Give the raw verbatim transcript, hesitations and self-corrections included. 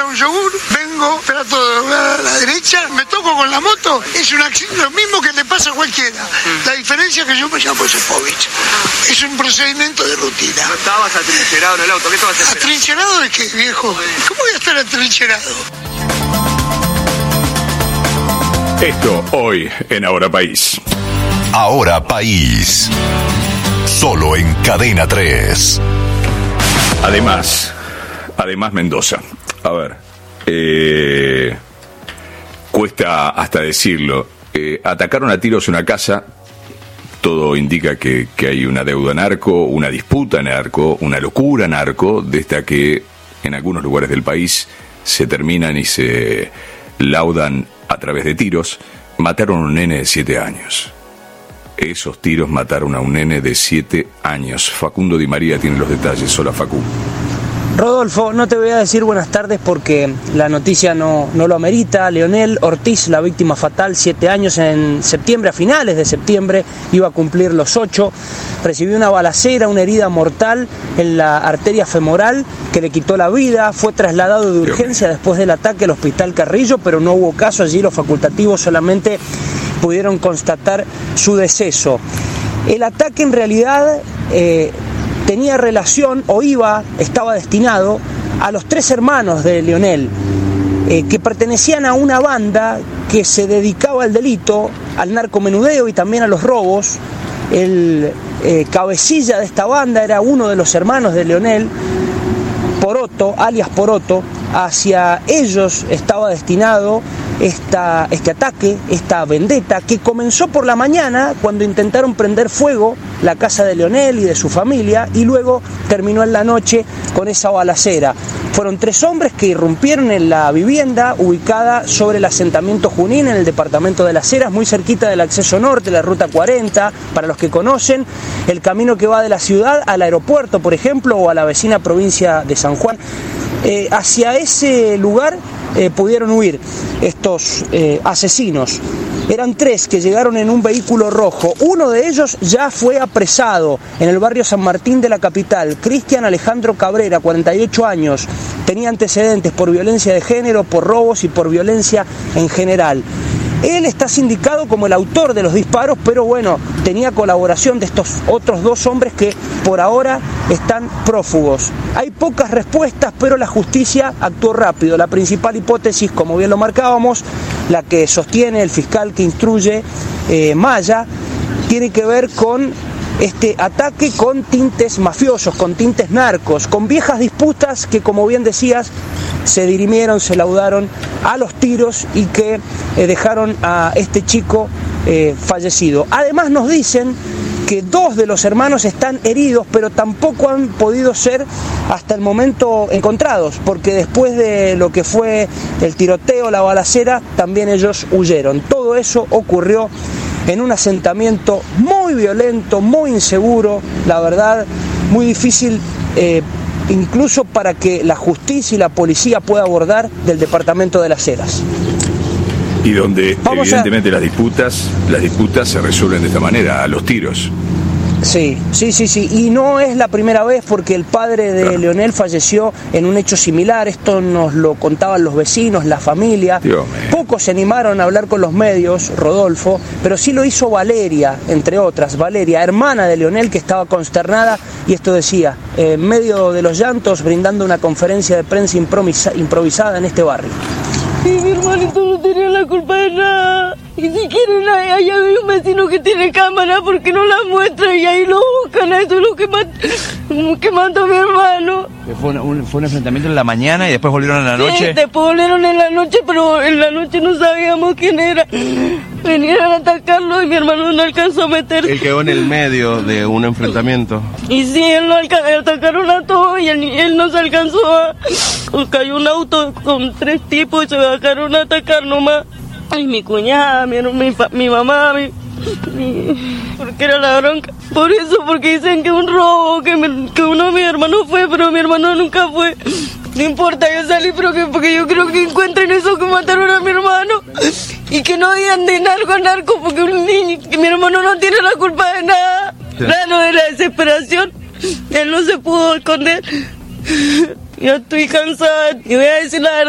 un yogur, vengo, trato de doblar a la derecha, me toco con la moto, es un accidente, lo mismo que le pasa a cualquiera. La diferencia es que yo me llamo Josefovich. Es un procedimiento de rutina. ¿No estabas atrincherado en el auto? ¿Qué estabas esperando? ¿Atrincherado de qué, viejo? ¿Cómo voy a estar atrincherado? Esto hoy en Ahora País. Ahora País. Solo en Cadena tres. Además, además Mendoza. A ver, eh, cuesta hasta decirlo. Eh, atacaron a tiros una casa. Todo indica que, que hay una deuda narco, una disputa narco, una locura narco, de esta que en algunos lugares del país se terminan y se laudan a través de tiros. Mataron a un nene de siete años. Esos tiros mataron a un nene de siete años. Facundo Di María tiene los detalles. Hola, Facu. Rodolfo, no te voy a decir buenas tardes porque la noticia no, no lo amerita. Leonel Ortiz, la víctima fatal, siete años en septiembre, a finales de septiembre, iba a cumplir los ocho. Recibió una balacera, una herida mortal en la arteria femoral que le quitó la vida. Fue trasladado de urgencia después del ataque al Hospital Carrillo, pero no hubo caso. Allí los facultativos solamente pudieron constatar su deceso. El ataque en realidad eh, tenía relación, o iba, estaba destinado a los tres hermanos de Leonel, eh, que pertenecían a una banda que se dedicaba al delito, al narcomenudeo y también a los robos. El eh, cabecilla de esta banda era uno de los hermanos de Leonel, Poroto, alias Poroto. Hacia ellos estaba destinado esta, este ataque, esta vendetta, que comenzó por la mañana cuando intentaron prender fuego la casa de Leonel y de su familia, y luego terminó en la noche con esa balacera. Fueron tres hombres que irrumpieron en la vivienda ubicada sobre el asentamiento Junín en el departamento de Las Heras, muy cerquita del acceso norte, la ruta cuarenta, para los que conocen, el camino que va de la ciudad al aeropuerto, por ejemplo, o a la vecina provincia de San Juan. Eh, hacia ese lugar eh, pudieron huir estos eh, asesinos. Eran tres que llegaron en un vehículo rojo. Uno de ellos ya fue apresado en el barrio San Martín de la capital. Cristian Alejandro Cabrera, cuarenta y ocho años. Tenía antecedentes por violencia de género, por robos y por violencia en general. Él está sindicado como el autor de los disparos, pero bueno, tenía colaboración de estos otros dos hombres que por ahora están prófugos. Hay pocas respuestas, pero la justicia actuó rápido. La principal hipótesis, como bien lo marcábamos, la que sostiene el fiscal que instruye, eh, Maya, tiene que ver con este ataque con tintes mafiosos, con tintes narcos, con viejas disputas que, como bien decías, se dirimieron, se laudaron a los tiros y que eh, dejaron a este chico eh, fallecido. Además nos dicen que dos de los hermanos están heridos, pero tampoco han podido ser hasta el momento encontrados, porque después de lo que fue el tiroteo, la balacera, también ellos huyeron. Todo eso ocurrió en un asentamiento muy violento, muy inseguro, la verdad, muy difícil eh, incluso para que la justicia y la policía pueda abordar del departamento de Las Heras. Y donde Vamos evidentemente a... las disputas, las disputas se resuelven de esta manera, a los tiros. Sí, sí, sí, sí, y no es la primera vez porque el padre de claro. Leonel falleció en un hecho similar. Esto nos lo contaban los vecinos, la familia. Pocos se animaron a hablar con los medios, Rodolfo, pero sí lo hizo Valeria, entre otras. Valeria, hermana de Leonel, que estaba consternada, y esto decía, en medio de los llantos, brindando una conferencia de prensa improvisa, improvisada en este barrio. Y mi hermanito no tenía la culpa de nada. Y si quieren, allá hay un vecino que tiene cámara, porque no la muestra y ahí lo buscan. Eso es lo que, mat que mató a mi hermano. ¿Fue un, un, ¿Fue un enfrentamiento en la mañana y después volvieron en la noche? Sí, después volvieron en la noche, pero en la noche no sabíamos quién era. Venían a atacarlo y mi hermano no alcanzó a meter. Él quedó en el medio de un enfrentamiento. Y sí, él lo atacaron a todos y él, él no se alcanzó a... Cayó un auto con tres tipos y se bajaron a atacar nomás. Ay, mi cuñada, mi, mi, mi mamá, mi, mi, porque era la bronca. Por eso, porque dicen que un robo, que, me, que uno de mis hermanos fue, pero mi hermano nunca fue. No importa, yo salí, pero que, porque yo creo que encuentren eso que mataron a mi hermano. Y que no digan de narco a narco, porque un niño, que mi hermano no tiene la culpa de nada. Claro, de la desesperación, él no se pudo esconder. Yo estoy cansada, y voy a decir la verdad.